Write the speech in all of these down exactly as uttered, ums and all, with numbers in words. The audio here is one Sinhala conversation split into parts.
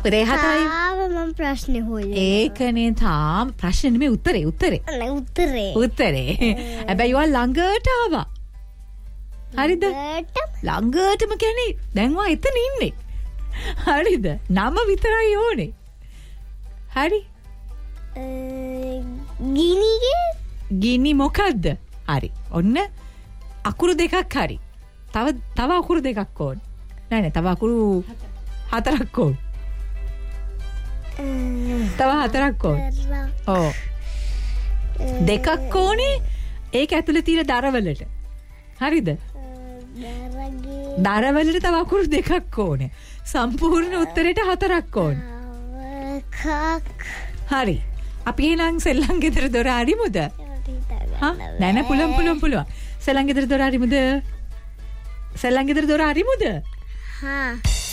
පුතේ හතයි. තාම මම ප්‍රශ්නේ හොයන්නේ. ඒකනේ තාම ප්‍රශ්නේ නෙමෙයි උත්තරේ උත්තරේ. නෑ උත්තරේ. උත්තරේ. හැබැයි ඔයා ළඟට ආවා. හරිද? ළඟටම කියන්නේ දැන් ඔයා එතන ඉන්නේ. හරිද? නම විතරයි ඕනේ. හරි. ගිනිගේ ගිනි මොකද්ද? හරි. ඔන්න අකුරු දෙකක් හරි. තව තව අකුරු දෙකක් ඕන. නෑ නෑ තව අකුරු හතරක් ඕන. තව හතරක් ඕන. ඔව්. දෙකක් ඕනේ ඒක ඇතුලේ තියෙන දරවලට. හරිද? දරවලට තව අකුරු දෙකක් ඕනේ. සම්පූර්ණ උත්තරේට හතරක් ඕන. හරි. අපි එහෙනම් සෙල්ලම් ගෙදර දොර හරිමුද? හා නෑ නෑ පුළුවන් පුළුවන් පුළුවන්. සෙල්ලම් ගෙදර දොර හරිමුද? සෙල්ලම් ගෙදර දොර හරිමුද? හා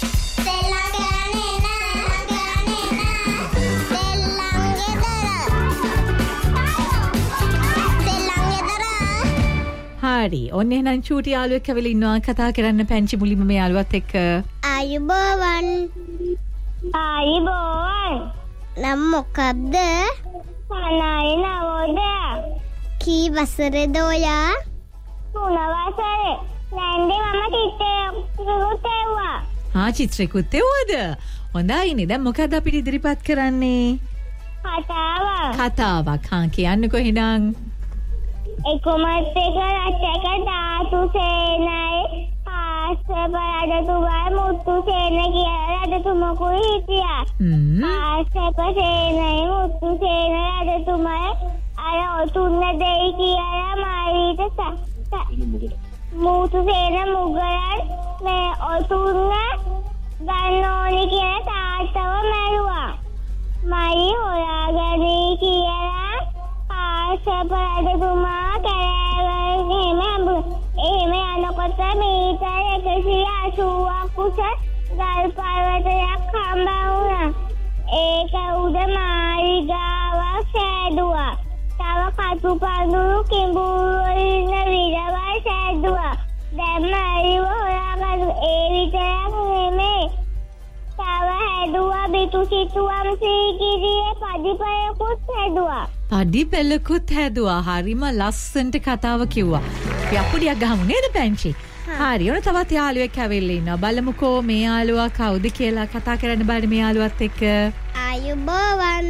හරි. ඔන්න එහෙනම් චූටි යාළුවෙක් ඇවිල්ලා ඉන්නවා කතා කරන්න පැංචි මුලින්ම මේ යාළුවත් එක්ක. ආයුබෝවන්. ආයුබෝවන්. නම් මොකද්ද? සනායි නවෝදයා. කී වසරේද ඔයා? තුන වසරේ. නැන්දේ මම චිත්‍රයකුත් එව්වා. ආ චිත්‍රයකුත් එව්වද? හොඳයිනේ. දැන් මොකද අපිට ඉදිරිපත් කරන්නේ? කතාවක්. කතාවක්. හා කියන්නකෝ එහෙනම්. එකොමත් එක රටක ධාතු සේනයි පාස්සප රජතුමා මුත්තු සේන කියලා රජතුමකුයි හිටියා. පාස්සප සේනයි මුත්තු සේන රජතුමා අර ඔතුන්න දෙයි කියලා මාරීට මුත්තු සේන මුගලන් මේ ඔතුන්න ගන්න ඕනි කියලා තාත්තව මැරුවා. මයි හොයාගනී කියලා පාස්සප රජතුමා කෑවල් එහෙම එහෙම යනකොට මීටර් එකසිය අසූවක් උස ගල් පර්වතයක් හම්බ වුණා. ඒක උඩ මාලිගාවක් සෑදුවා. තව කටු පඳුරු කිඹුරු ඉන්න විරවල් සෑදුවා. දැන් මයිව හොයාගන්න ඒ විතරක් නෙමෙයි. තව හැදුවා බිතු සිතුවම් සීගිරියේ පදිපයකුත් හැදුවා. පඩිපෙලකුත් හැදුවා. හරිම ලස්සනට කතාව කිව්වා. අපි අපුඩියක් ගහමු නේද පැංචි? හරි. ඔන්න තවත් යාළුවෙක් ඇවිල්ලා ඉන්නවා. බලමුකෝ මේ යාළුවා කවුද කියලා කතා කරන්න බලන්න මේ යාළුවත් එක්ක. ආයුබෝවන්.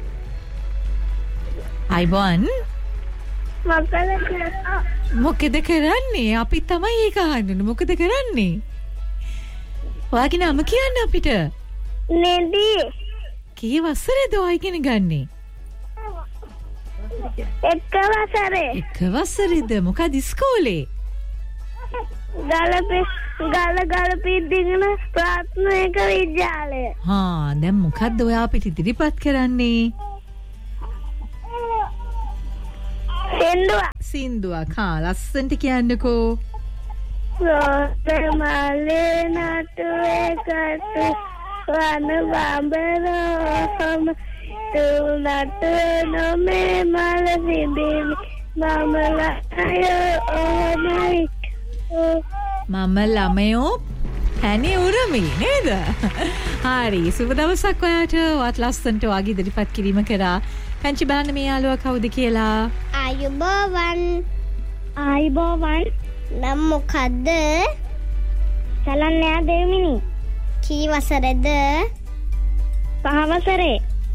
ආයුබෝවන්. මොකද කරන්නේ? මොකද කරන්නේ? අපි තමයි ඒක අහන්නේ. මොකද කරන්නේ? ඔයාගේ නම කියන්න අපිට. නෙදී. කී වසරේද ඔය ඉගෙන ගන්නේ? එක වසරේ. එක වසරේද? මොකද ඉස්කෝලේ? ගලපේ ගල ගලපිද්දිගෙන ප්‍රාථමික විද්‍යාලය. හා දැන් මොකද්ද ඔයා අපිට ඉදිරිපත් කරන්නේ? සින්දුවක්. සින්දුවක්. හා ලස්සනට කියන්නකෝ. රෝසමලේ නටුවේ කටු වන බඹරෝම තුනට නොමේ මල සිඹිලි මමලා අයෝ ඕමයි මම ළමයෝ පැණි උරමි නේද? හරි. සුබ දවසක් ඔයාට. වත් ලස්සනට වගේ ඉදිරිපත් කිරීම කරා. පැංචි බලන්න මේ යාළුවා කවුද කියලා. ආයුබෝවන්. ආයුබෝවන්. නම් මොකද්ද? සලන්නයා දෙවිමිනි. කී වසරේද? පහ වසරේ.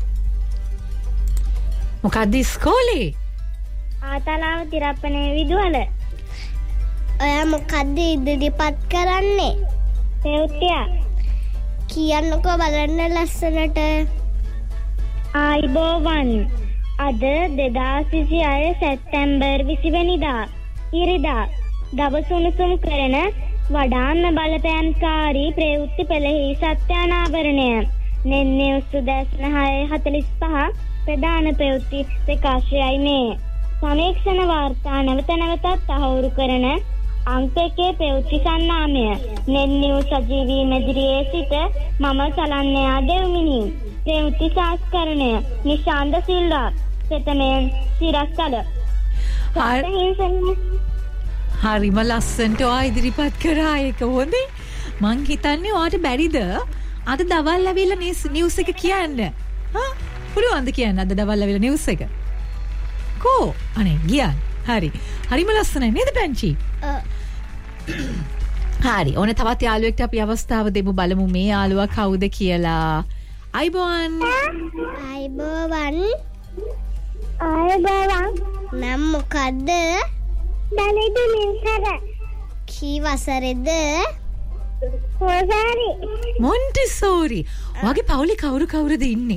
මොකද්ද ඉස්කෝලේ? ආතලාව තිරප්පනේ විදුවල. ඔයා මොකද්ද ඉදිරිපත් කරන්නේ? පෙව්තියා. කියන්නකෝ බලන්න ලස්සනට. ආයුබෝවන්. අද දෙදාස් විසිහය සැප්තැම්බර් විසි වෙනිදා ඉරිදා දවස් උණුසුම් කරන වඩාත්ම බලපෑම්කාරී ප්‍රවෘත්ති පෙළෙහි සත්‍යානාවරණය. නෙන්නේ උසුදැසන හය හතළිස් පහ ප්‍රධාන ප්‍රවෘත්ති ප්‍රකාශයයි මේ. සමීක්ෂණ වාර්තා නැවත නැවතත් තහවුරු කරන අංක එකේ ප්‍රවෘත්ති සන්නාමය. නෙන්නේ සජීවී මැදිරියේ සිට මම සලන්නයා දෙව්මිනි. ප්‍රවෘත්ති සංස්කරණය නිශාන්ත සිල්වා. ප්‍රථමයෙන් සිරස්තල. හරිම ලස්සනට ඔයා ඉදිරිපත් කරා. ඒක හොඳේ. මං හිතන්නේ ඔයාට බැරිද අද දවල් ඇවිල්ලා නිවුස් එක කියන්න. හා පුළුවන්ද කියන්න අද දවල් ඇවිල්ලා නිවුස් එක? කෝ අනේ ගියන්. හරි. හරිම ලස්සනයි නේද පැංචි? හරි. ඕන තවත් යාළුවෙක්ට අපි අවස්ථාව දෙමු බලමු මේ යාළුවා කවුද කියලා. අයිබෝන්. අයිබෝවන්. අයිබෝවන්. නම් මොකද්ද? දලෙදි මින්සර. කී වසරේද? මොන්ටිසෝරි. මොන්ටිසෝරි. වගේ පවුලේ කවුරු කවුරුද ඉන්නේ?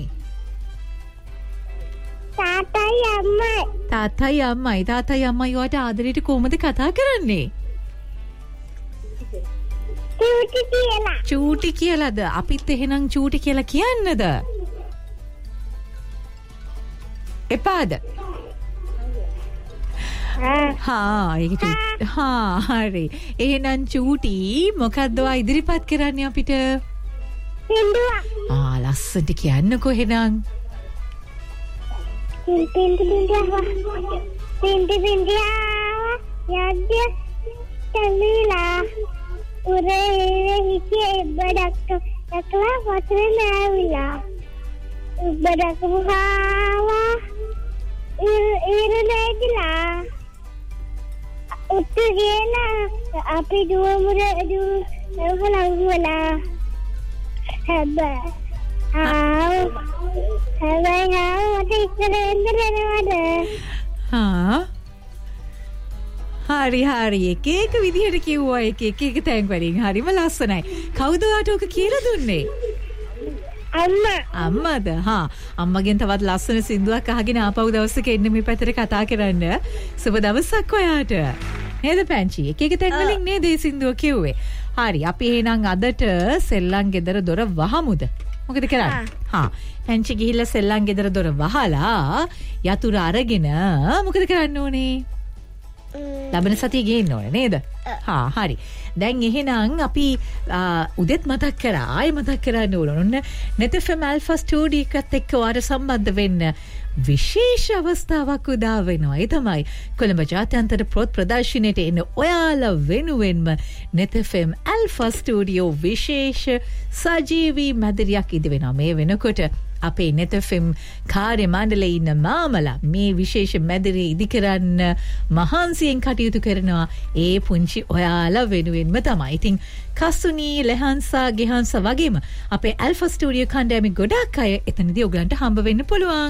තාත්තයි අම්මයි. තාත්තයි අම්මයි. තාත්තයි අම්මයි වට ආදරේට කොහොමද කතා කරන්නේ? චූටි කියලා. චූටි කියලාද? අපිත් එහෙනම් චූටි කියලා කියන්නද? එපාද? හා ඒක චූටි. හා හරි. එහෙනම් චූටි මොකද්ද ඔයා ඉදිරිපත් කරන්නේ අපිට? සින්දුවක්. ආ ලස්සනට කියන්නකෝ එහෙනම්. පින්ටි පින්ටියා. පින්ටි පින්ටියා. යද්ද තමිලා. උරේ හිතේ බඩක් එකලා වතුරේ නෑවිලා. බඩක් වහවා. ඉර නැගිලා. උත්තරේලා අපි දුවමුර දුව ලංගුවලා. හැබැයි ආ හැබැයි ආ මට ඉස්සර එන්න දෙනවද? හා හරි හරි එක එක විදිහට කිව්වා එක එක එක තැන් වලින් හරිම ලස්සනයි. කවුද ඔයාට ඔක කියලා දුන්නේ? අම්මා. අම්මද? හා අම්මගෙන් තවත් ලස්සන සින්දුවක් අහගෙන ආපහු දවසක එන්න මේ පැත්තට කතා කරන්න. සුබ දවසක් ඔයාට. නේද පැංචි? එක එක තැන් වලින් නේද මේ සින්දුව කිව්වේ. හරි අපි එහෙනම් අදට සෙල්ලම් ගෙදර දොර වහමුද? මොකද කරන්නේ? හා පැංචි ගිහිල්ලා සෙල්ලම් ගෙදර දොර වහලා යතුරු අරගෙන මොකද කරන්න ඕනේ? ලබන සතිය ගේන්න ඕනේ නේද? හා හරි. දැන් එහෙනම් අපි උදෙත් මතක් කරා ආයෙ මතක් කරන්න ඕන. ඔන්න net F M Alpha Studio එකත් එක්ක ඔයාට සම්බන්ධ වෙන්න විශේෂ අවස්ථාවක් උදා වෙනවා. ඒ තමයි කොළඹ ජාත්‍යන්තර පොත් ප්‍රදර්ශනයට එන ඔයාලා වෙනුවෙන්ම net F M Alpha Studio විශේෂ සජීවී මැදිරියක් ඉදි වෙනවා. මේ වෙනකොට අපේ net F M කාර්ය මණ්ඩලයේ ඉන්න මාමලා මේ විශේෂ මැදිරිය ඉදි කරන්න මහන්සියෙන් කටයුතු කරනවා. ඒ පුංචි ඔයාලා වෙනුවෙන්ම තමයි. ඉතින් කසුනී ලෙහන්සා ගෙහන්සා වගේම අපේ Alpha Studio කණ්ඩායමේ ගොඩක් අය එතනදී ඔයගලන්ට හම්බ වෙන්න පුළුවන්.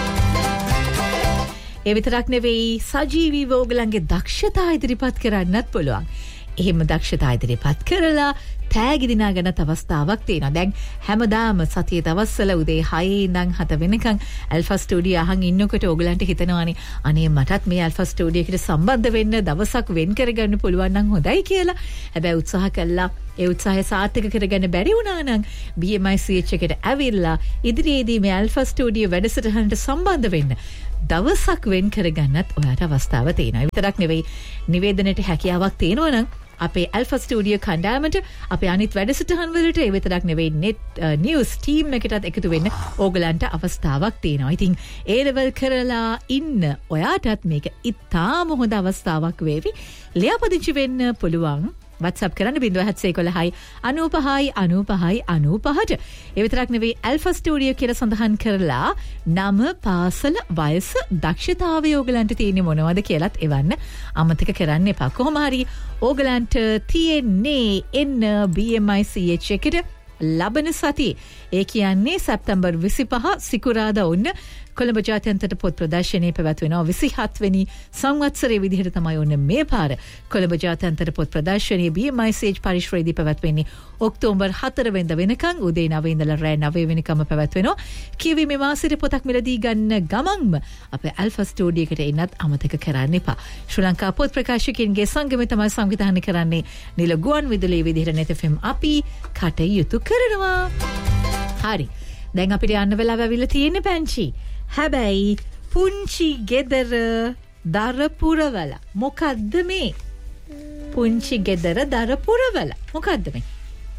ඒ විතරක් නෙවෙයි සජීවීව ඔයගලන්ගේ දක්ෂතා ඉදිරිපත් කරන්නත් පුළුවන්. එහෙම දක්ෂතා ඉදිරිපත් කරලා තෑගි දිනා ගන්නත් අවස්ථාවක් තියෙනවා. දැන් හැමදාම සතියේ දවස්වල උදේ හය ඉඳන් හත වෙනකන් Alpha Studio අහන් ඉන්නකොට ඕගලන්ට හිතනවානේ අනේ මටත් මේ Alpha Studio එකට සම්බන්ධ වෙන්න දවසක් වෙන් කරගන්න පුළුවන් නම් හොඳයි කියලා. හැබැයි උත්සාහ කළා ඒ උත්සාහය සාර්ථක කරගන්න බැරි වුණා නම් B M I C H එකට ඇවිල්ලා ඉදිරියේදී මේ Alpha Studio වැඩසටහනට සම්බන්ධ වෙන්න දවසක් වෙන් කරගන්නත් ඔයාට අවස්ථාව තියෙනවා. ඒ විතරක් නෙවෙයි නිවේදනයේ හැකියාවක් තියෙනවා නම් අපේ Alpha Studio කණ්ඩායමට අපේ අනිත් වැඩසටහන් වලට ඒ විතරක් නෙවෙයි net uh, news team එකටත් එකතු වෙන්න ඕගලන්ට අවස්ථාවක් තියෙනවා. ඉතින් A level කරලා ඉන්න ඔයාටත් මේක ඉතාම හොඳ අවස්ථාවක් වේවි. ලියාපදිංචි වෙන්න පුළුවන්. WhatsApp කරන්න zero one seven one nine nine nine nine. ඒ විතරක් නෙවෙයි Alpha Studio කියලා සඳහන් කරලා නම පාසල වයස දක්ෂතාවය ඕගලන්ට තියෙන්නේ මොනවද කියලාත් එවන්න අමතක කරන්න එපා. කොහොම හරි ඕගලන්ට තියෙන්නේ එන්න B M I C H එකට ලබන සතියේ ඒ කියන්නේ සැප්තැම්බර් විසිපහ සිකුරාදා ඔන්න කොළඹ ජාත්‍යන්තර පොත් ප්‍රදර්ශනයේ පැවැත්වෙනවා. විසිහත් වෙනි සංවත්සරයේ විදිහට තමයි ඔන්න මේ පාර කොළඹ ජාත්‍යන්තර පොත් ප්‍රදර්ශනයේ B M I C H පරිශ්‍රයේදී පැවැත්වෙන්නේ. October හතර වෙනිදා වෙනකන් උදේ නවය ඉඳලා රෑ නවය වෙනකම් පැවැත්වෙනවා. කියවීමේ මාසෙට පොතක් මිලදී ගන්න ගමන්ම අපේ Alpha Studio එකට එන්නත් අමතක කරන්න එපා. ශ්‍රී ලංකා පොත් ප්‍රකාශකයන්ගේ සංගමය තමයි සංවිධානය කරන්නේ. නිල ගුවන් විදුලියේ විදිහට net F M අපි කටයුතු කරනවා. හරි. දැන් අපිට යන්න වෙලාව ඇවිල්ලා තියෙන්නේ පැංචි. හැබැයි පුංචි ගෙදර දරපුරවල මොකද්ද මේ? පුංචි ගෙදර දරපුරවල මොකද්ද මේ?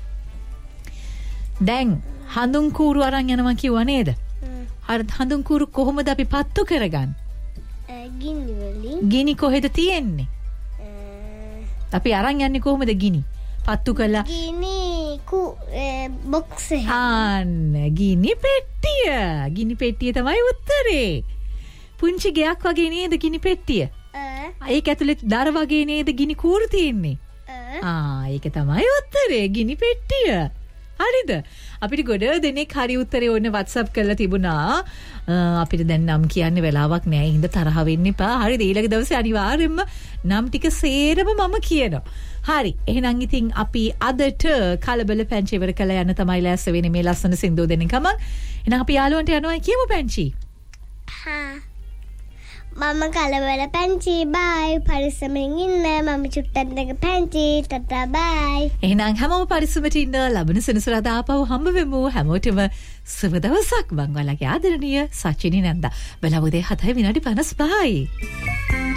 දැන් හඳුන් කූරු අරන් යනවා කිව්වා නේද? අර හඳුන් කූරු කොහොමද අපි පත්තු කරගන්නේ? ගිනි වලින්. ගිනි කොහෙද තියෙන්නේ? අපි අරන් යන්නේ කොහොමද ගිනි? පත්තු කළා. ගිනි කු බොක්ස් එක. අන්න ගිනි පෙට්ටිය. ගිනි පෙට්ටිය තමයි උත්තරේ. පුංචි ගයක් වගේ නේද ගිනි පෙට්ටිය? ඒක ඇතුලේ දර වගේ නේද ගිනි කූරු තියෙන්නේ? ආ ඒක තමයි උත්තරේ ගිනි පෙට්ටිය. හරිද? අපිට ගොඩ දෙනෙක් හරි උත්තරේ ඕනේ WhatsApp කරලා තිබුණා. අපිට දැන් නම් කියන්න වෙලාවක් නැහැ. හින්දා තරහ වෙන්න එපා. හරිද? ඊළඟ දවසේ අනිවාර්යෙන්ම නම් ටික සේරම මම කියනවා. හරි. එහෙනම් ඉතින් අපි අදට කලබල පැංචි ඉවර කළා යන තමයි ලෑස්ස වෙන්නේ මේ ලස්සන සින්දුව දෙන්න ගමන්. එහෙනම් අපි යාළුවන්ට යනවා කියමු පැංචි. හා මම කලබල පැංචි බයි පරිස්සමෙන් ඉන්න මම චුට්ටක් දෙක පැංචි ටටා බයි. එහෙනම් හැමෝම පරිස්සමට ඉන්න ලබන සෙනසුරාදා ආපහු හම්බ වෙමු. හැමෝටම සුබ දවසක්. මං ඔයාලගේ ආදරණීය සචිනි නන්දා. වෙලාව උදේ හතයි විනාඩි පනස් පහයි.